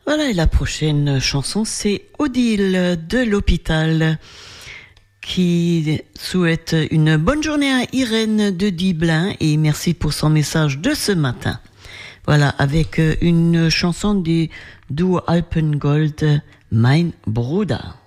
Voilà, et la prochaine chanson, c'est Odile de l'Hôpital qui souhaite une bonne journée à Irène de Diblin et merci pour son message de ce matin. Voilà, avec une chanson du duo Alpengold, Mein Bruder.